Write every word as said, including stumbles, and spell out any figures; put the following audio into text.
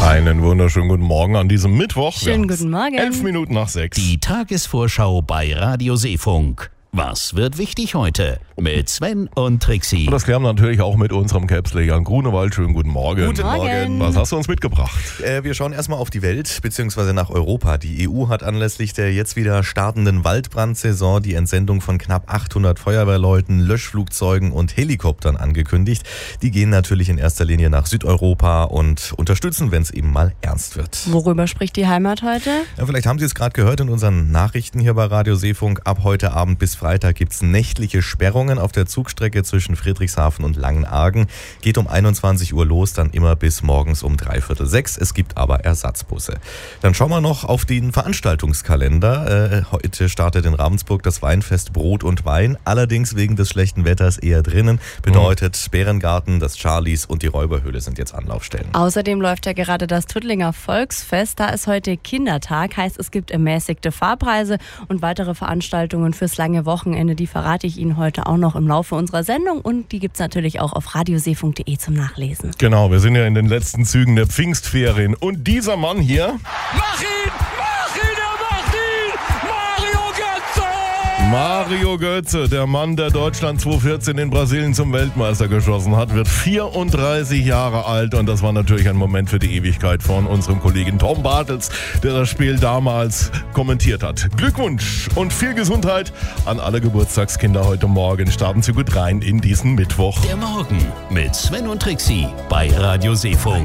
Einen wunderschönen guten Morgen an diesem Mittwoch. Schönen guten Morgen. Elf Minuten nach sechs. Die Tagesvorschau bei Radio Seefunk. Was wird wichtig heute? Mit Sven und Trixi. Und das klären wir natürlich auch mit unserem Capsler Jan Grunewald. Schönen guten Morgen. Guten Morgen. Was hast du uns mitgebracht? Äh, wir schauen erstmal auf die Welt bzw. nach Europa. Die E U hat anlässlich der jetzt wieder startenden Waldbrandsaison die Entsendung von knapp achthundert Feuerwehrleuten, Löschflugzeugen und Helikoptern angekündigt. Die gehen natürlich in erster Linie nach Südeuropa und unterstützen, wenn es eben mal ernst wird. Worüber spricht die Heimat heute? Ja, vielleicht haben Sie es gerade gehört in unseren Nachrichten hier bei Radio Seefunk. Ab heute Abend bis Freitag gibt es nächtliche Sperrungen auf der Zugstrecke zwischen Friedrichshafen und Langenargen. Geht um einundzwanzig Uhr los, dann immer bis morgens um dreiviertel sechs. Es gibt aber Ersatzbusse. Dann schauen wir noch auf den Veranstaltungskalender. Äh, heute startet in Ravensburg das Weinfest Brot und Wein. Allerdings wegen des schlechten Wetters eher drinnen. Bedeutet, mhm. Bärengarten, das Charlies und die Räuberhöhle sind jetzt Anlaufstellen. Außerdem läuft ja gerade das Tuttlinger Volksfest. Da ist heute Kindertag. Heißt, es gibt ermäßigte Fahrpreise und weitere Veranstaltungen fürs lange Wochenende. Die verrate ich Ihnen heute auch noch im Laufe unserer Sendung. Und die gibt es natürlich auch auf radioseefunk punkt de zum Nachlesen. Genau, wir sind ja in den letzten Zügen der Pfingstferien. Und dieser Mann hier... Mach ihn! Mach ihn! Er macht ihn! Mario Götze! Mario Götze, der Mann, der Deutschland zweitausendvierzehn in Brasilien zum Weltmeister geschossen hat, wird vierunddreißig Jahre alt. Und das war natürlich ein Moment für die Ewigkeit von unserem Kollegen Tom Bartels, der das Spiel damals kommentiert hat. Glückwunsch und viel Gesundheit an alle Geburtstagskinder heute Morgen. Starten Sie gut rein in diesen Mittwoch. Der Morgen mit Sven und Trixi bei Radio Seefunk.